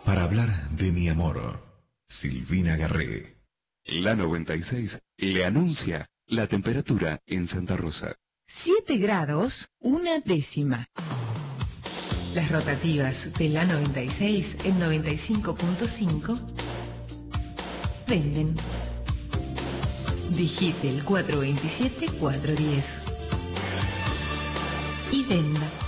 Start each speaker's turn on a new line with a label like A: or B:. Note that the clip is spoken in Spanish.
A: para hablar de mi amor. Silvina Garré.
B: La 96 le anuncia la temperatura en Santa Rosa.
C: 7 grados, 1/10.
D: Las rotativas de la 96 en 95.5 venden. Digite el 427-410 y venda.